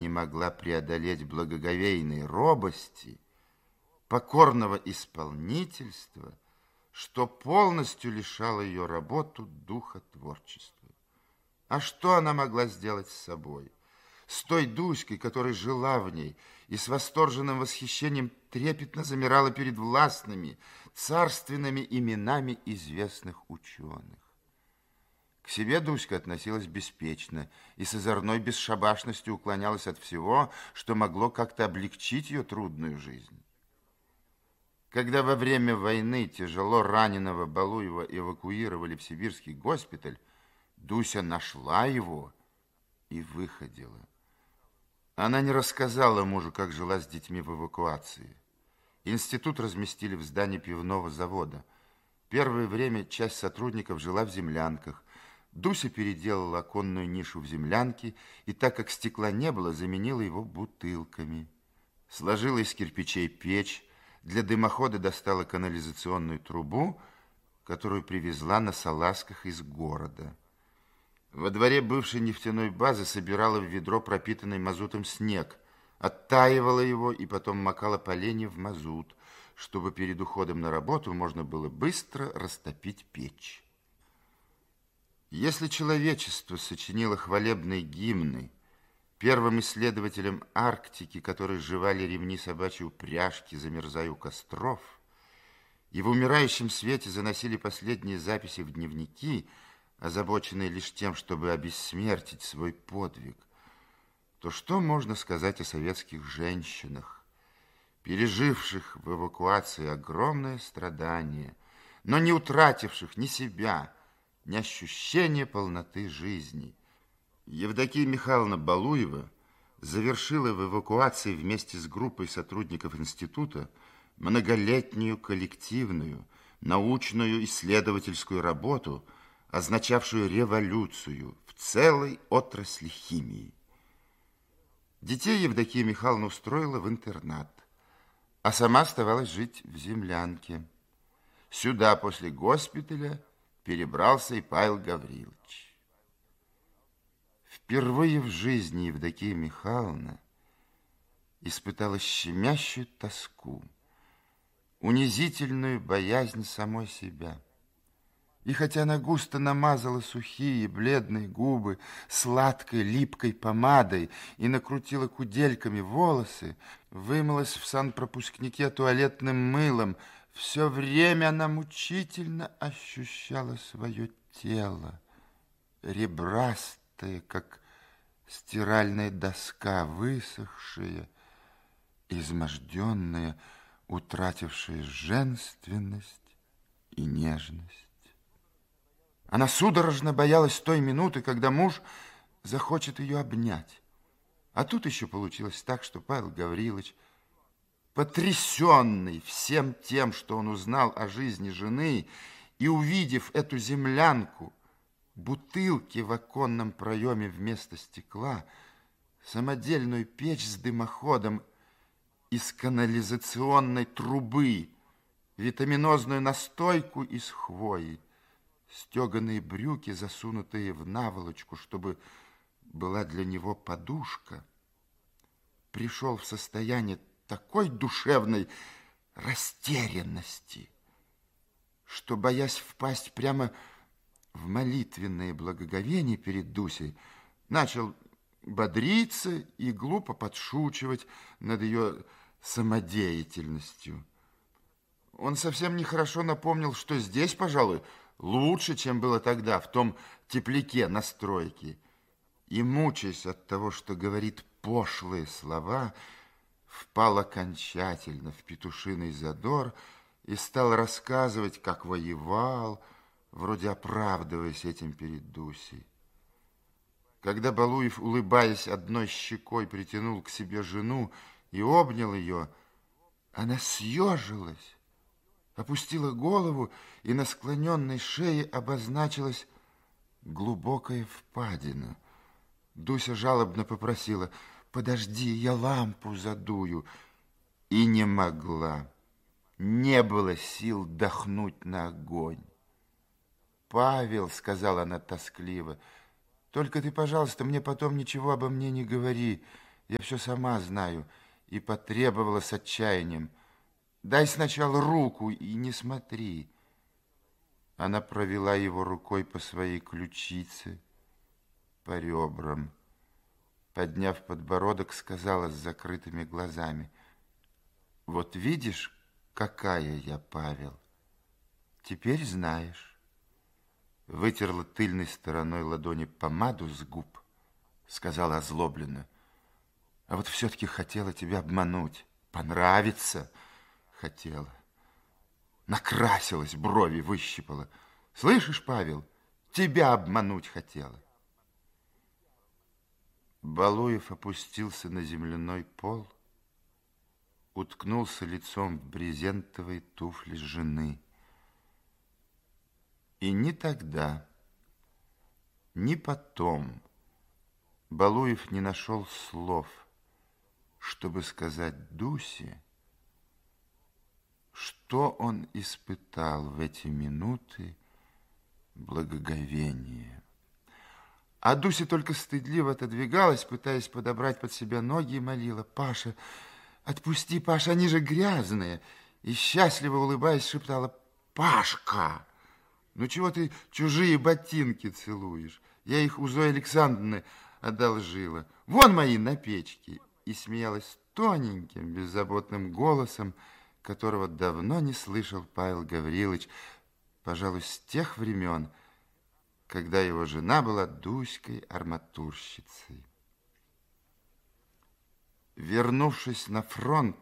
могла преодолеть благоговейной робости, покорного исполнительства, что полностью лишало ее работу духа творчества. А что она могла сделать с собой? С той Дуськой, которая жила в ней и с восторженным восхищением трепетно замирала перед властными, царственными именами известных ученых. К себе Дуська относилась беспечно и с озорной бесшабашностью уклонялась от всего, что могло как-то облегчить ее трудную жизнь. Когда во время войны тяжело раненого Балуева эвакуировали в сибирский госпиталь, Дуся нашла его и выходила. Она не рассказала мужу, как жила с детьми в эвакуации. Институт разместили в здании пивного завода. Первое время часть сотрудников жила в землянках. Дуся переделала оконную нишу в землянке и, так как стекла не было, заменила его бутылками. Сложила из кирпичей печь, для дымохода достала канализационную трубу, которую привезла на салазках из города. Во дворе бывшей нефтяной базы собирала в ведро пропитанный мазутом снег, оттаивала его и потом макала поленья в мазут, чтобы перед уходом на работу можно было быстро растопить печь. Если человечество сочинило хвалебные гимны первым исследователям Арктики, которые жевали ремни собачьей упряжки, замерзая у костров, и в умирающем свете заносили последние записи в дневники, озабоченные лишь тем, чтобы обессмертить свой подвиг, то что можно сказать о советских женщинах, переживших в эвакуации огромное страдание, но не утративших ни себя, ни ощущения полноты жизни? Евдокия Михайловна Балуева завершила в эвакуации вместе с группой сотрудников института многолетнюю коллективную научную исследовательскую работу, означавшую революцию в целой отрасли химии. Детей Евдокия Михайловна устроила в интернат, а сама оставалась жить в землянке. Сюда после госпиталя перебрался и Павел Гаврилович. Впервые в жизни Евдокия Михайловна испытала щемящую тоску, унизительную боязнь самой себя. И хотя она густо намазала сухие бледные губы сладкой липкой помадой и накрутила кудельками волосы, вымылась в санпропускнике туалетным мылом, все время она мучительно ощущала свое тело, ребрастое, как стиральная доска, высохшая, изможденная, утратившая женственность и нежность. Она судорожно боялась той минуты, когда муж захочет ее обнять. А тут еще получилось так, что Павел Гаврилович, потрясенный всем тем, что он узнал о жизни жены, и увидев эту землянку, бутылки в оконном проеме вместо стекла, самодельную печь с дымоходом из канализационной трубы, витаминозную настойку из хвои, стеганые брюки, засунутые в наволочку, чтобы была для него подушка, пришел в состояние такой душевной растерянности, что, боясь впасть прямо в молитвенное благоговение перед Дусей, начал бодриться и глупо подшучивать над ее самодеятельностью. Он совсем нехорошо напомнил, что здесь, пожалуй, лучше, чем было тогда, в том тепляке на стройке. И, мучаясь от того, что говорит пошлые слова, впал окончательно в петушиный задор и стал рассказывать, как воевал, вроде оправдываясь этим перед Дусей. Когда Балуев, улыбаясь одной щекой, притянул к себе жену и обнял ее, она съежилась, опустила голову, и на склоненной шее обозначилась глубокая впадина. Дуся жалобно попросила: «Подожди, я лампу задую». И не могла. Не было сил дохнуть на огонь. «Павел», — сказала она тоскливо, — «только ты, пожалуйста, мне потом ничего обо мне не говори. Я все сама знаю и потребовала с отчаянием. Дай сначала руку и не смотри. Она провела его рукой по своей ключице, по ребрам. Подняв подбородок, сказала с закрытыми глазами: вот видишь, какая я, Павел. Теперь знаешь. Вытерла тыльной стороной ладони помаду с губ, сказала озлобленно: а вот все-таки хотела тебя обмануть. Понравится хотела. Накрасилась, брови выщипала. Слышишь, Павел, тебя обмануть хотела. Балуев опустился на земляной пол, уткнулся лицом в брезентовые туфли жены. И ни тогда, ни потом Балуев не нашел слов, чтобы сказать Дусе, что он испытал в эти минуты благоговения. А Дуся только стыдливо отодвигалась, пытаясь подобрать под себя ноги, и молила: «Паша, отпусти, Паша, они же грязные!» И счастливо улыбаясь шептала: «Пашка, ну чего ты чужие ботинки целуешь? Я их у Зои Александровны одолжила. Вон мои на печке!» И смеялась тоненьким, беззаботным голосом, которого давно не слышал Павел Гаврилович, пожалуй, с тех времен, когда его жена была Дуськой-арматурщицей. Вернувшись на фронт,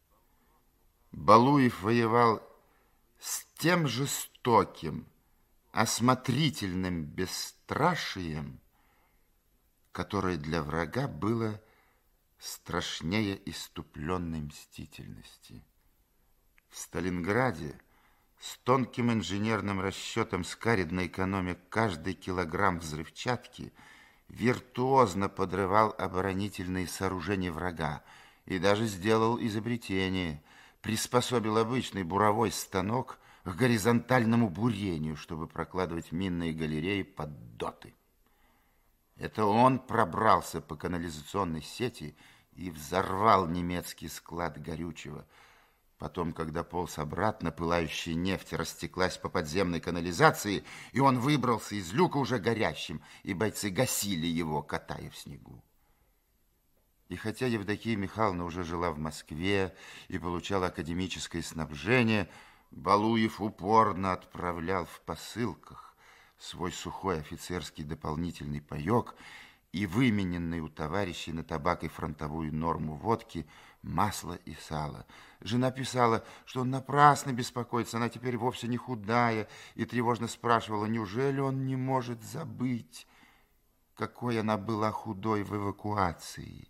Балуев воевал с тем жестоким, осмотрительным бесстрашием, которое для врага было страшнее исступленной мстительности. В Сталинграде с тонким инженерным расчетом Скарид на экономе каждый килограмм взрывчатки виртуозно подрывал оборонительные сооружения врага и даже сделал изобретение, приспособил обычный буровой станок к горизонтальному бурению, чтобы прокладывать минные галереи под доты. Это он пробрался по канализационной сети и взорвал немецкий склад горючего. Потом, когда полз обратно, пылающая нефть растеклась по подземной канализации, и он выбрался из люка уже горящим, и бойцы гасили его, катая в снегу. И хотя Евдокия Михайловна уже жила в Москве и получала академическое снабжение, Балуев упорно отправлял в посылках свой сухой офицерский дополнительный паёк и вымененный у товарищей на табак и фронтовую норму водки масло и сало. Жена писала, что он напрасно беспокоится, она теперь вовсе не худая, и тревожно спрашивала, неужели он не может забыть, какой она была худой в эвакуации.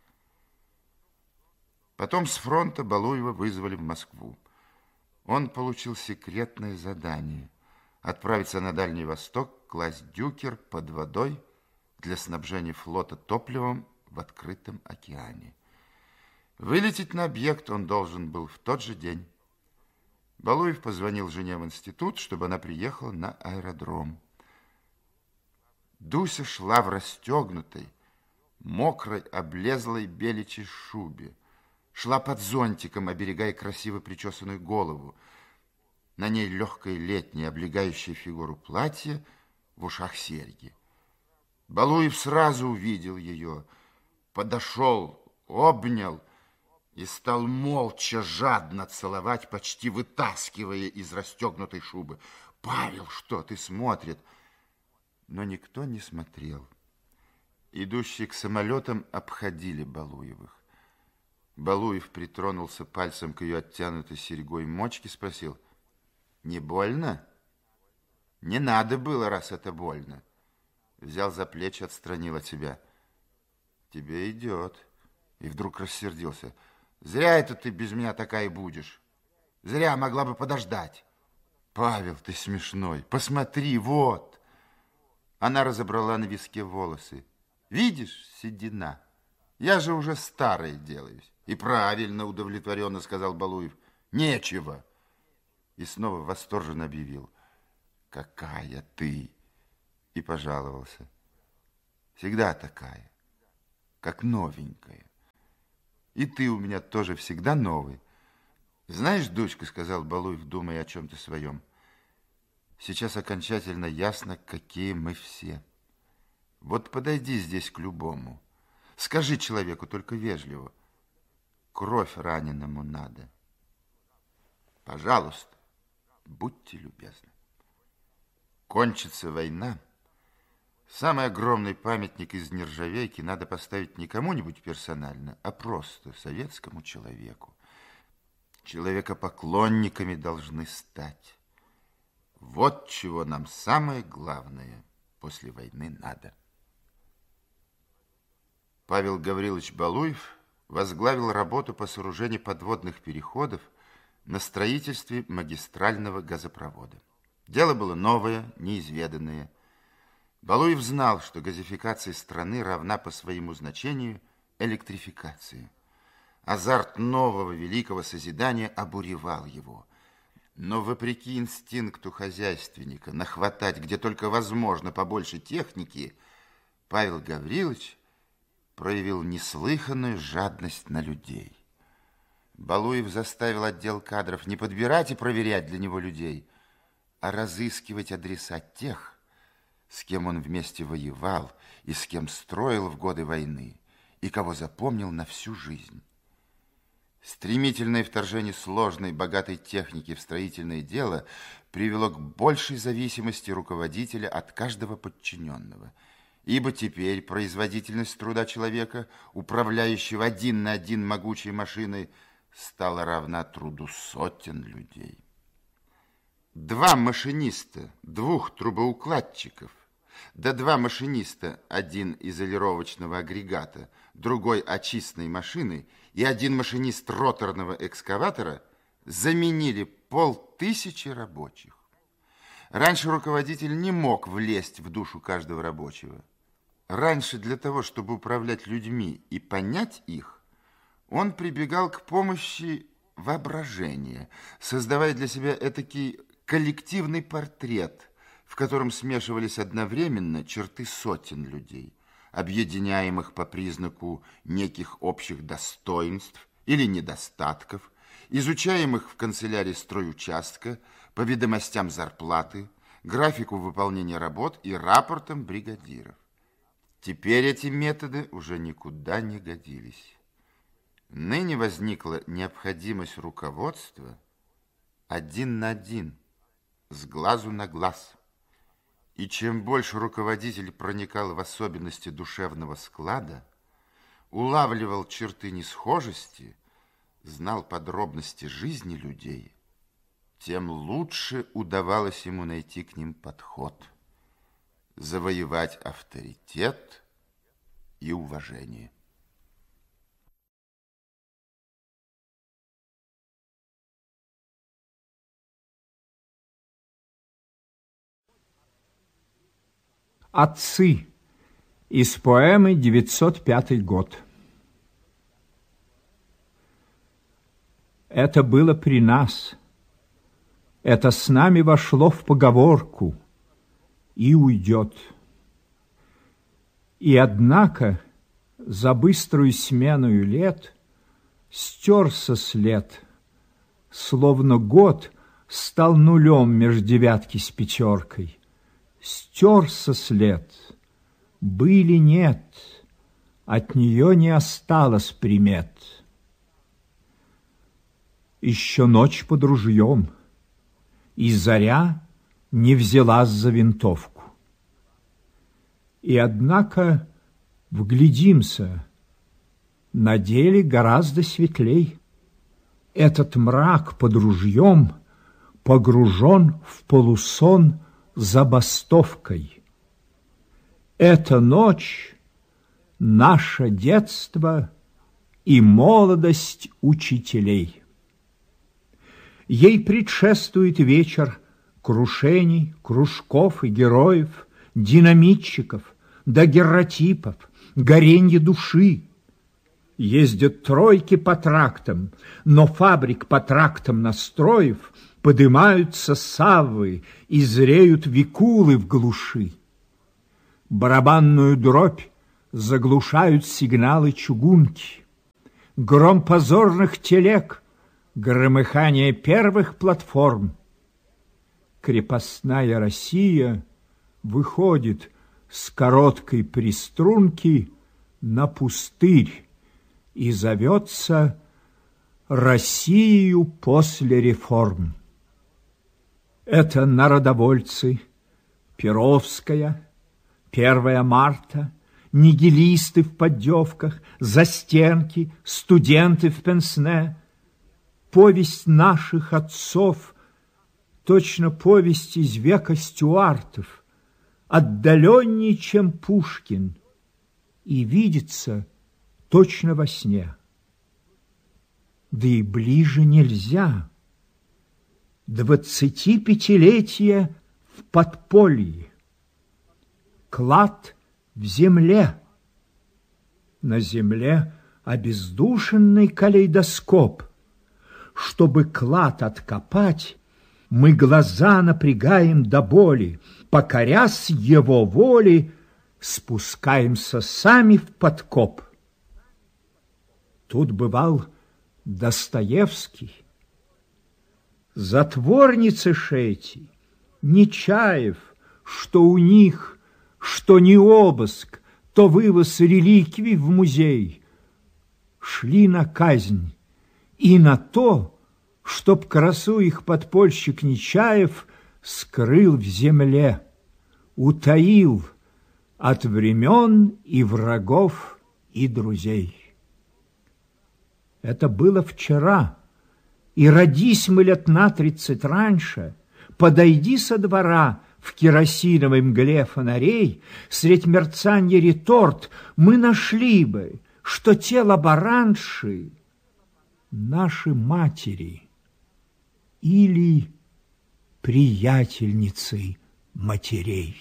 Потом с фронта Балуева вызвали в Москву. Он получил секретное задание отправиться на Дальний Восток, класть дюкер под водой для снабжения флота топливом в открытом океане. Вылететь на объект он должен был в тот же день. Балуев позвонил жене в институт, чтобы она приехала на аэродром. Дуся шла в расстегнутой, мокрой, облезлой беличьей шубе. Шла под зонтиком, оберегая красиво причесанную голову. На ней легкое летнее, облегающее фигуру платье, в ушах серьги. Балуев сразу увидел ее, подошел, обнял и стал молча, жадно целовать, почти вытаскивая из расстегнутой шубы. «Павел, что ты?» смотрит. Но никто не смотрел. Идущие к самолетам обходили Балуевых. Балуев притронулся пальцем к ее оттянутой серьгой мочке, спросил: «Не больно?» «Не надо было, раз это больно». Взял за плечи, отстранил от себя. «Тебе идет». И вдруг рассердился. «Зря это ты без меня такая будешь. Зря, могла бы подождать». «Павел, ты смешной. Посмотри, вот». Она разобрала на виске волосы. «Видишь, седина? Я же уже старой делаюсь». «И правильно, удовлетворенно сказал Балуев. Нечего». И снова восторженно объявил: «Какая ты!» И пожаловался: «Всегда такая, как новенькая. И ты у меня тоже всегда новый. Знаешь, дочка, сказал Балуев, думая о чем-то своем, сейчас окончательно ясно, какие мы все. Вот подойди здесь к любому. Скажи человеку только вежливо. Кровь раненому надо. Пожалуйста, будьте любезны. Кончится война. Самый огромный памятник из нержавейки надо поставить не кому-нибудь персонально, а просто советскому человеку. Человекопоклонниками должны стать. Вот чего нам самое главное после войны надо. Павел Гаврилович Балуев возглавил работу по сооружению подводных переходов на строительстве магистрального газопровода. Дело было новое, неизведанное. Балуев знал, что газификация страны равна по своему значению электрификации. Азарт нового великого созидания обуревал его. Но вопреки инстинкту хозяйственника нахватать, где только возможно, побольше техники, Павел Гаврилович проявил неслыханную жадность на людей. Балуев заставил отдел кадров не подбирать и проверять для него людей, а разыскивать адреса тех, с кем он вместе воевал и с кем строил в годы войны, и кого запомнил на всю жизнь. Стремительное вторжение сложной, богатой техники в строительное дело привело к большей зависимости руководителя от каждого подчиненного, ибо теперь производительность труда человека, управляющего один на один могучей машиной, стала равна труду сотен людей. 2 машиниста, 2 трубоукладчиков, да 2 машиниста, один изолировочного агрегата, другой очистной машины и 1 машинист роторного экскаватора заменили 500 рабочих. Раньше руководитель не мог влезть в душу каждого рабочего. Раньше для того, чтобы управлять людьми и понять их, он прибегал к помощи воображения, создавая для себя этакий коллективный портрет, в котором смешивались одновременно черты сотен людей, объединяемых по признаку неких общих достоинств или недостатков, изучаемых в канцелярии стройучастка по ведомостям зарплаты, графику выполнения работ и рапортам бригадиров. Теперь эти методы уже никуда не годились. Ныне возникла необходимость руководства 1 на 1, с глазу на глаз. И чем больше руководитель проникал в особенности душевного склада, улавливал черты несхожести, знал подробности жизни людей, тем лучше удавалось ему найти к ним подход, завоевать авторитет и уважение. Отцы. Из поэмы «905 год». Это было при нас. Это с нами вошло в поговорку и уйдет. И однако за быструю сменою лет стерся след, словно год стал нулем меж девятки с пятеркой. Стерся след, были нет, от нее не осталось примет. Еще ночь под ружьем, и заря не взялась за винтовку. И однако вглядимся, на деле гораздо светлей. Этот мрак под ружьем погружен в полусон забастовкой. Эта ночь — наше детство и молодость учителей. Ей предшествует вечер крушений, кружков и героев, динамитчиков, дагерротипов, горенье души. Ездят тройки по трактам, но фабрик по трактам настроев подымаются саввы и зреют викулы в глуши. Барабанную дробь заглушают сигналы чугунки. гром позорных телег, громыхание первых платформ. Крепостная Россия выходит с короткой приструнки на пустырь и зовется Россию после реформ. Это народовольцы, Перовская, 1 марта, нигилисты в поддевках, застенки, студенты в пенсне. Повесть наших отцов, точно повесть из века Стюартов, отдаленней, чем Пушкин, и видится точно во сне. Да и ближе нельзя. 25-летие в подполье. Клад в земле. На земле обездушенный калейдоскоп. Чтобы клад откопать, мы глаза напрягаем до боли, покорясь его воле, спускаемся сами в подкоп. Тут бывал Достоевский. Затворницы шети, Нечаев, что у них, что не обыск, то вывоз реликвий в музей, шли на казнь и на то, чтоб красу их подпольщик Нечаев скрыл в земле, утаил от времен и врагов и друзей. Это было вчера, и родись мы лет на 30 раньше, подойди со двора в керосиновой мгле фонарей, средь мерцанья реторт мы нашли бы, что те лаборантши наши матери или приятельницы матерей.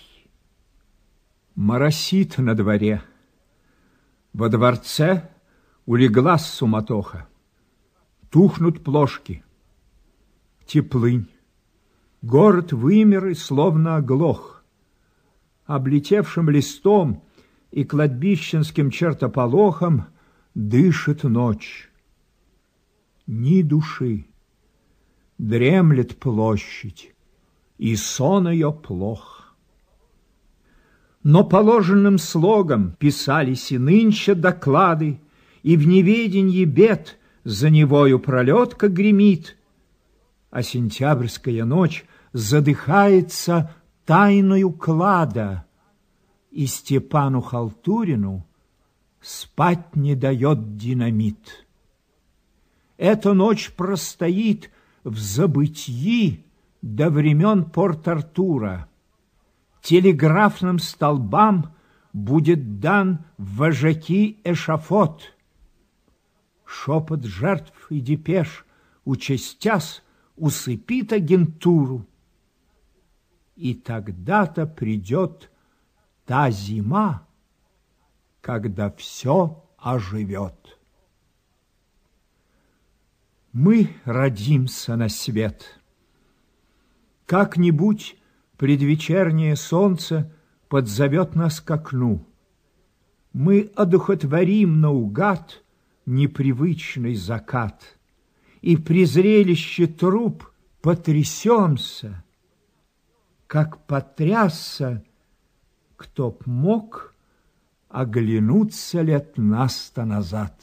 Моросит на дворе. Во дворце улеглась суматоха. Тухнут плошки. Теплынь. Город вымер и словно оглох. Облетевшим листом и кладбищенским чертополохом дышит ночь. Ни души. Дремлет площадь, и сон ее плох. Но положенным слогом писались и нынче доклады, и в неведенье бед за невою пролетка гремит, а сентябрьская ночь задыхается тайною клада, и Степану Халтурину спать не дает динамит. Эта ночь простоит в забытьи до времен Порт-Артура. Телеграфным столбам будет дан в вожаки эшафот. Шепот жертв и депеш, участясь, усыпит агентуру. И тогда-то придет та зима, когда все оживет. Мы родимся на свет. Как-нибудь предвечернее солнце подзовет нас к окну. Мы одухотворим наугад непривычный закат, и при зрелище труп потрясемся, как потрясся, кто б мог оглянуться лет на 100 назад.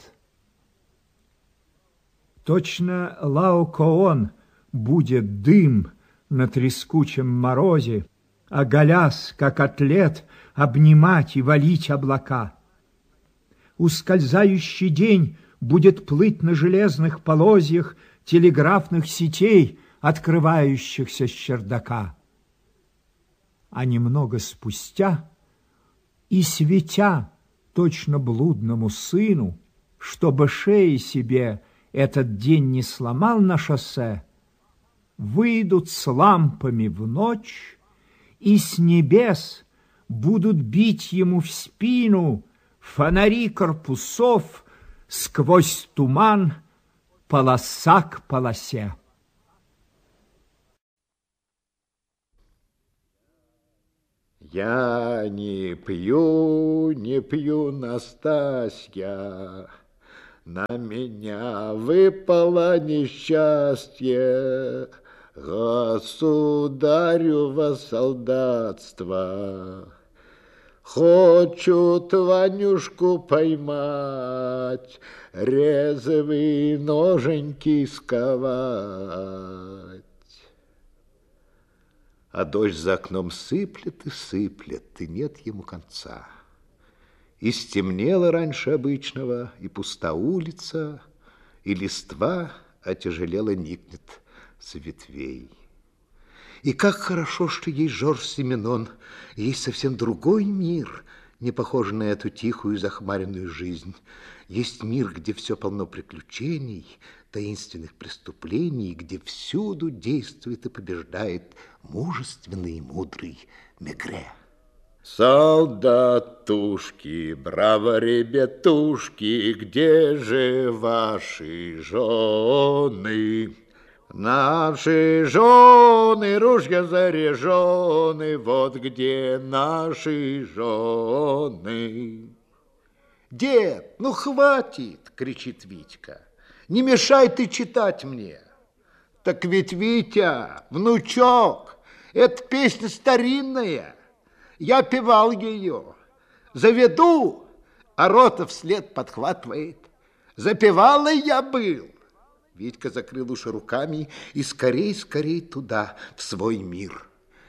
Точно Лаокоон будет дым на трескучем морозе, оголясь, как атлет, обнимать и валить облака. Ускользающий день будет плыть на железных полозьях телеграфных сетей, открывающихся с чердака. А немного спустя и светя точно блудному сыну, чтобы шеи себе этот день не сломал на шоссе, выйдут с лампами в ночь, и с небес будут бить ему в спину фонари корпусов сквозь туман, полоса к полосе. Я не пью, Настасья, На меня выпало несчастье, государю солдатство. Хочут Ванюшку поймать, резвые ноженьки сковать. А дождь за окном сыплет, и нет ему конца. И стемнело раньше обычного, и пуста улица, и листва отяжелела никнет с ветвей. И как хорошо, что есть Жорж Сименон, и есть совсем другой мир, не похожий на эту тихую захмаренную жизнь. Есть мир, где все полно приключений, таинственных преступлений, где всюду действует и побеждает мужественный и мудрый Мегре. Солдатушки, браво, ребятушки, где же ваши жены? Наши жены, ружья заряжены, вот где наши жены. Дед, ну хватит, кричит Витька, не мешай ты читать мне. Так ведь, Витя, внучок, эта песня старинная. Я певал ее. Заведу, а рота вслед подхватывает. Запевалый я был. Витька закрыл уши руками и скорей туда, в свой мир.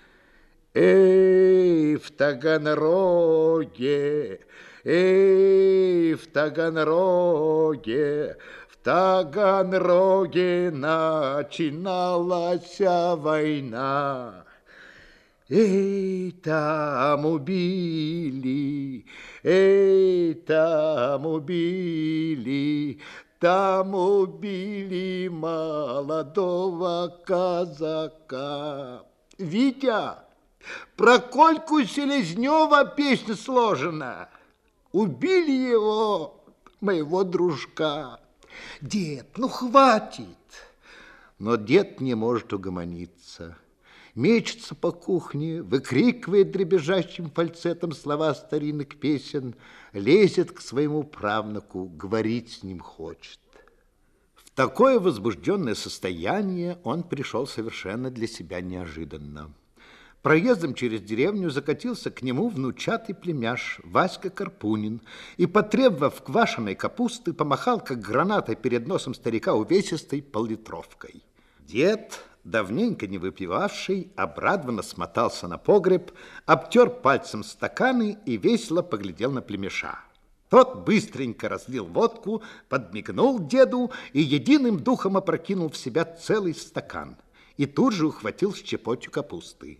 Эй, в Таганроге, эй, в Таганроге, в Таганроге начиналась война. Эй, там убили, там убили молодого казака. Витя, про Кольку Селезнева песня сложена. Убили его, моего дружка. Дед, ну хватит. Но дед не может угомониться. Мечется по кухне, выкрикивает дребезжащим фальцетом слова старинных песен, лезет к своему правнуку, говорить с ним хочет. В такое возбужденное состояние он пришел совершенно для себя неожиданно. Проездом через деревню закатился к нему внучатый племяш Васька Карпунин и, потребовав квашеной капусты, помахал, как граната, перед носом старика увесистой поллитровкой. Дед, давненько не выпивавший, обрадованно смотался на погреб, обтер пальцем стаканы и весело поглядел на племеша. Тот быстренько разлил водку, подмигнул деду и единым духом опрокинул в себя целый стакан и тут же ухватил щепотью капусты.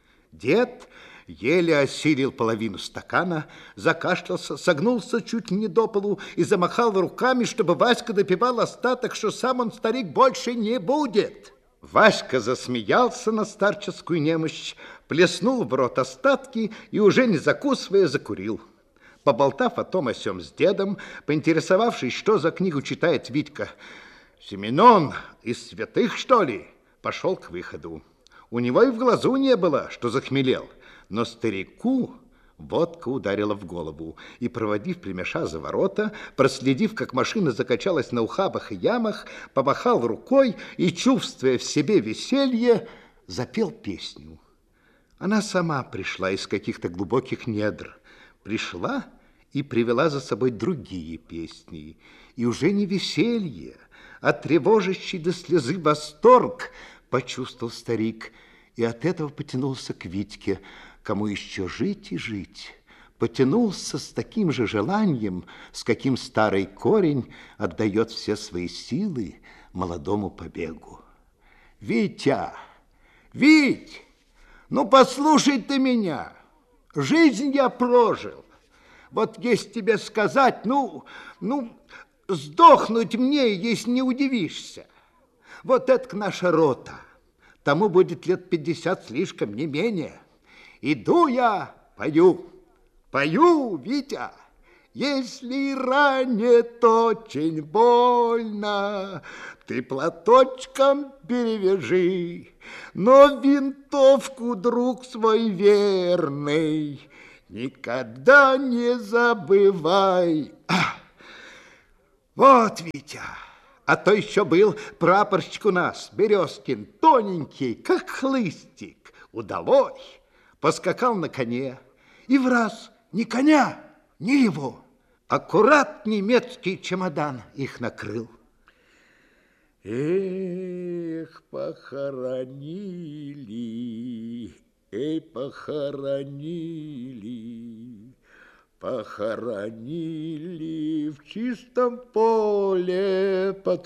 Дед еле осилил половину стакана, закашлялся, согнулся чуть не до полу и замахал руками, чтобы Васька допивал остаток, что сам он, старик, больше не будет. Васька засмеялся на старческую немощь, плеснул в рот остатки и, уже не закусывая, закурил. Поболтав о том о сём с дедом, поинтересовавшись, что за книгу читает Витька, «Сименон из святых, что ли?», пошел к выходу. У него и в глазу не было, что захмелел, но старику водка ударила в голову, и, проводив племяша за ворота, проследив, как машина закачалась на ухабах и ямах, помахал рукой и, чувствуя в себе веселье, запел песню. Она сама пришла из каких-то глубоких недр, пришла и привела за собой другие песни, и уже не веселье, а тревожащий до слезы восторг почувствовал старик, и от этого потянулся к Витьке, кому еще жить и жить. Потянулся с таким же желанием, с каким старый корень отдает все свои силы молодому побегу. Витя, Вить, ну послушай ты меня, жизнь я прожил. Вот если тебе сказать, сдохнуть мне, если не удивишься. Вот это наша рота. Тому будет лет 50 слишком, не менее. Иду я, пою, Витя. Если ранит очень больно, ты платочком перевяжи, но винтовку, друг свой верный, никогда не забывай. Вот, Витя, а то еще был прапорщик у нас, Березкин, тоненький, как хлыстик, удалой, поскакал на коне, и в раз ни коня, ни его. Аккурат немецкий чемодан их накрыл. Эх, похоронили, похоронили, похоронили в чистом поле под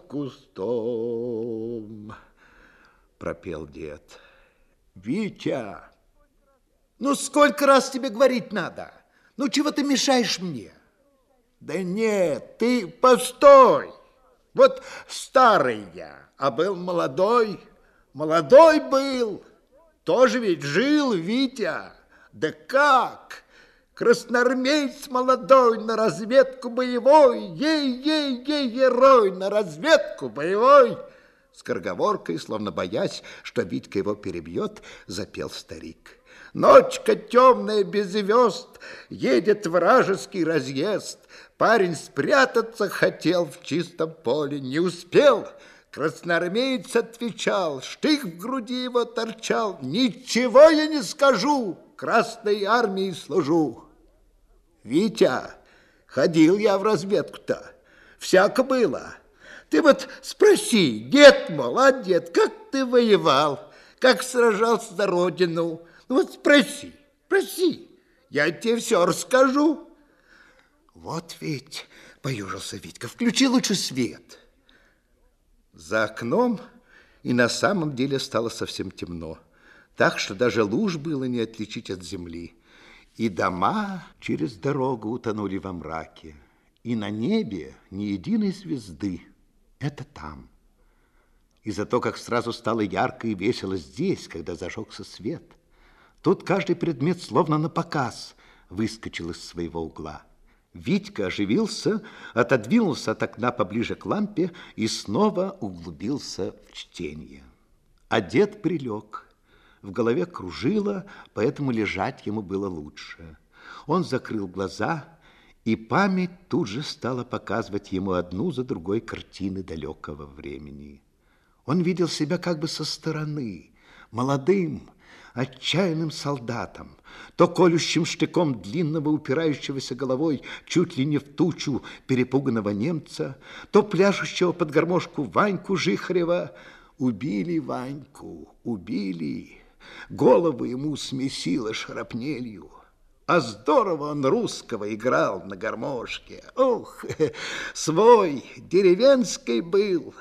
кустом, пропел дед. Витя, ну сколько раз тебе говорить надо? Ну чего ты мешаешь мне? Да нет, ты постой. Вот старый я, а был молодой. Молодой был. Тоже ведь жил, Витя. Да как? Красноармеец молодой на разведку боевой. Ей-ей-ей, герой на разведку боевой. Скороговоркой, словно боясь, что Витька его перебьет, запел старик. Ночка темная без звезд, едет вражеский разъезд. Парень спрятаться хотел в чистом поле, не успел. Красноармеец отвечал, штык в груди его торчал. Ничего я не скажу, Красной армии служу. Витя, ходил я в разведку-то, всяко было. Ты вот спроси, дед, мол, а дед, как ты воевал, как сражался за родину? Ну вот спроси, я тебе все расскажу. Вот ведь, поюжился Витька, включи лучше свет. За окном и на самом деле стало совсем темно, так что даже луж было не отличить от земли. И дома через дорогу утонули во мраке, и на небе ни единой звезды. Это там. И зато как сразу стало ярко и весело здесь, когда зажегся свет. Тут каждый предмет словно напоказ выскочил из своего угла. Витька оживился, отодвинулся от окна поближе к лампе и снова углубился в чтение. А дед прилег. В голове кружило, поэтому лежать ему было лучше. Он закрыл глаза, и память тут же стала показывать ему одну за другой картины далекого времени. Он видел себя как бы со стороны, молодым, отчаянным солдатом, то колющим штыком длинного, упирающегося головой чуть ли не в тучу перепуганного немца, то пляшущего под гармошку Ваньку Жихарева. Убили Ваньку, убили, голову ему смесило шрапнелью. А здорово он русского играл на гармошке. Ох, свой, деревенский был.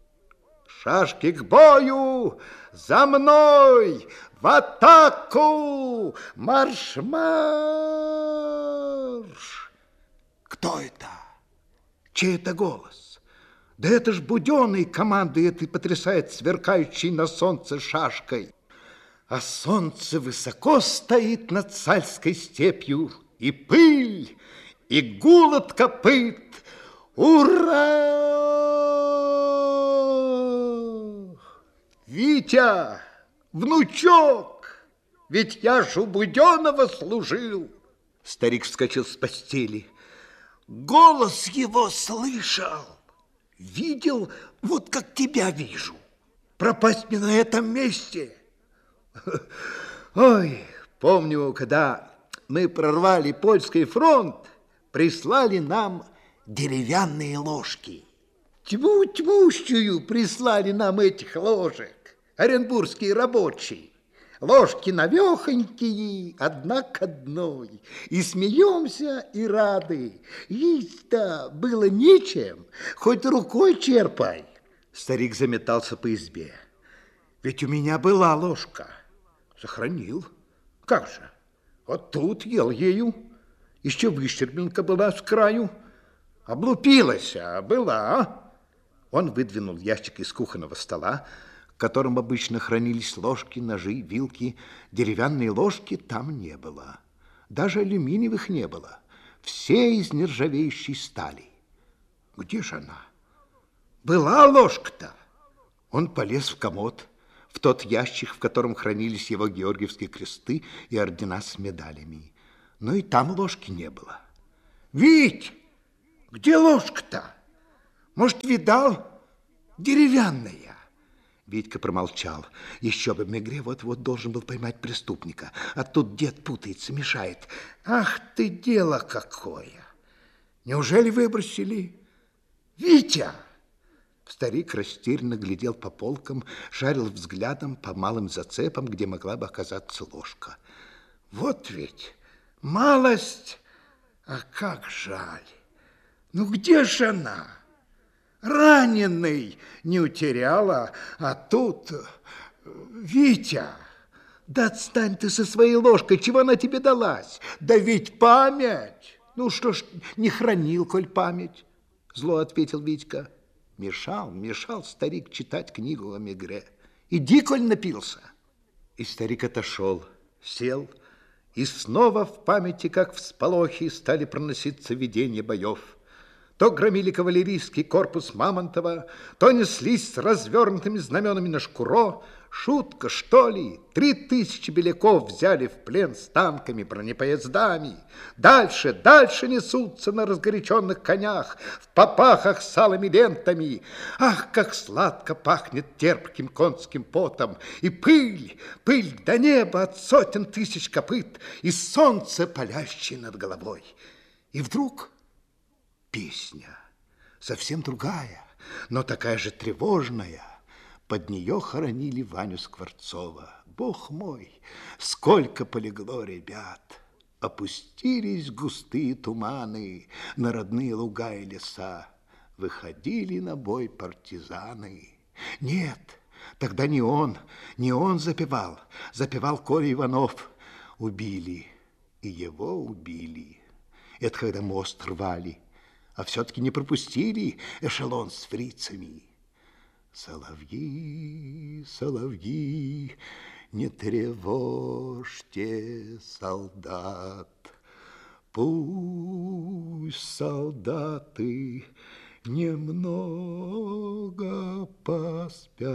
Шашки к бою, за мной, в атаку, марш-марш! Кто это? Чей это голос? Да это ж Буденный командует и потрясает сверкающей на солнце шашкой. А солнце высоко стоит над Сальской степью, и пыль, и гул от копыт. Ура! Витя, внучок, ведь я ж у Буденного служил. Старик вскочил с постели. Голос его слышал. Видел, вот как тебя вижу. Пропасть мне на этом месте. Ой, помню, когда мы прорвали польский фронт, прислали нам деревянные ложки. Тьму-тьмущую прислали нам этих ложек, оренбургские рабочие. Ложки навехонькие, одна к одной. И смеемся, и рады. Есть-то было нечем, хоть рукой черпай. Старик заметался по избе. Ведь у меня была ложка. Сохранил. Как же? Вот тут ел ею. Еще выщербленка была с краю. Облупилась, а была. Он выдвинул ящик из кухонного стола, в котором обычно хранились ложки, ножи, вилки. Деревянной ложки там не было. Даже алюминиевых не было. Все из нержавеющей стали. Где же она? Была ложка-то. Он полез в комод, в тот ящик, в котором хранились его георгиевские кресты и ордена с медалями. Но и там ложки не было. Вить, где ложка-то? Может, видал? Деревянная. Витька промолчал. Еще бы, Мегре вот-вот должен был поймать преступника. А тут дед путается, мешает. Ах ты, дело какое! Неужели выбросили? Витя! Старик растерянно глядел по полкам, шарил взглядом по малым зацепам, где могла бы оказаться ложка. Вот ведь малость, а как жаль. Ну где же она? Раненый не утеряла, а тут... Витя, да отстань ты со своей ложкой, чего она тебе далась? Да ведь память! Ну что ж, не хранил, коль память, зло ответил Витька. Мешал старик читать книгу о Мегре. Иди, коль напился. И старик отошел, сел, и снова в памяти, как всполохи, стали проноситься видения боев. То громили кавалерийский корпус Мамонтова, то неслись с развернутыми знаменами на Шкуро. Шутка, что ли? 3000 беляков взяли в плен с танками, бронепоездами. Дальше несутся на разгоряченных конях, в попахах с алыми лентами. Ах, как сладко пахнет терпким конским потом. И пыль до неба от сотен тысяч копыт, и солнце, палящее над головой. И вдруг песня, совсем другая, но такая же тревожная. Под нее хоронили Ваню Скворцова. Бог мой, сколько полегло ребят! Опустились густые туманы на родные луга и леса. Выходили на бой партизаны. Нет, тогда не он запевал. Запевал Коля Иванов. Убили, и его убили. Это когда мост рвали, а все-таки не пропустили эшелон с фрицами. Соловьи, соловьи, не тревожьте солдат. Пусть солдаты немного поспят.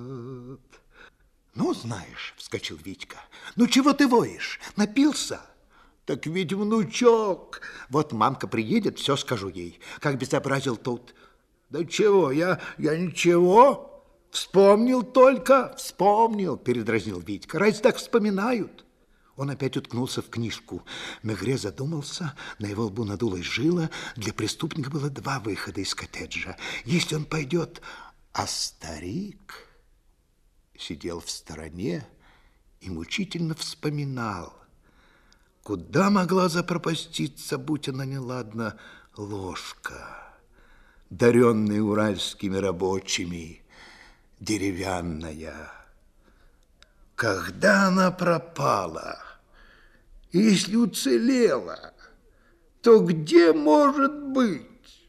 Ну, знаешь, вскочил Витька, ну чего ты воешь? Напился? Так ведь внучок. Вот мамка приедет, все скажу ей, как безобразил тут. Да чего, я ничего, вспомнил, передразнил Витька. Разве так вспоминают? Он опять уткнулся в книжку. Мегре задумался, на его лбу надулась жила. Для преступника было 2 выхода из коттеджа. Если он пойдет, а старик сидел в стороне и мучительно вспоминал, куда могла запропаститься, будь она неладна, ложка, даренная уральскими рабочими, деревянная. Когда она пропала, и если уцелела, то где может быть?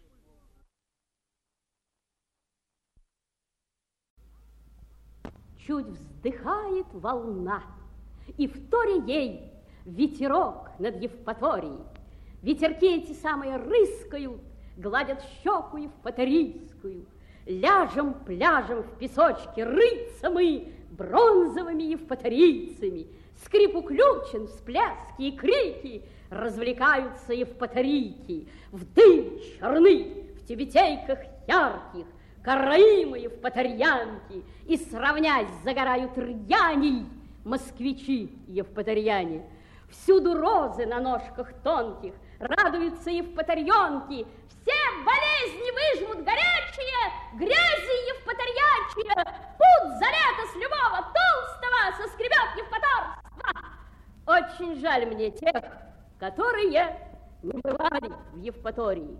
Чуть вздыхает волна, и вторе ей ветерок над Евпаторией. Ветерки эти самые рыскают, гладят щеку евпаторийскую. Ляжем пляжем в песочке рыться мы бронзовыми евпаторийцами. Скрипу ключен, всплески и крики, развлекаются евпаторийки. В дым черны, в тюбетейках ярких, караимы евпаторьянки, и, сравнясь, загорают рьяней москвичи евпаторьяне. Всюду розы на ножках тонких, радуются евпаторьонки. Все болезни выжмут горячие, грязи евпаторьячие. Пуд за лето с любого толстого соскребет евпаторство. Очень жаль мне тех, которые не бывали в Евпатории.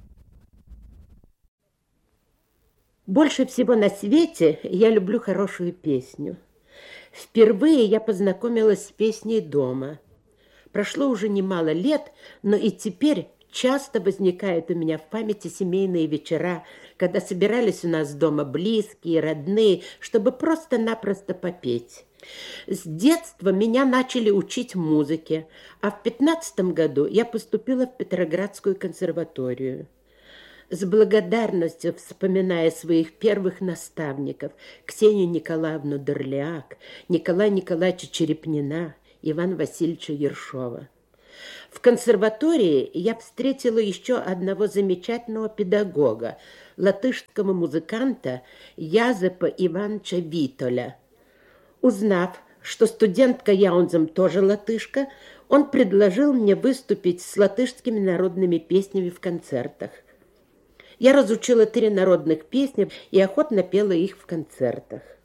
Больше всего на свете я люблю хорошую песню. Впервые я познакомилась с песней дома. Прошло уже немало лет, но и теперь часто возникают у меня в памяти семейные вечера, когда собирались у нас дома близкие, родные, чтобы просто-напросто попеть. С детства меня начали учить музыке, а в 15 году я поступила в Петроградскую консерваторию. С благодарностью вспоминая своих первых наставников Ксению Николаевну Дорляк, Николая Николаевича Черепнина, Ивана Васильевича Ершова. В консерватории я встретила еще одного замечательного педагога, латышского музыканта Язепа Ивановича Витоля. Узнав, что студентка Яунзем тоже латышка, он предложил мне выступить с латышскими народными песнями в концертах. Я разучила 3 народных песни и охотно пела их в концертах.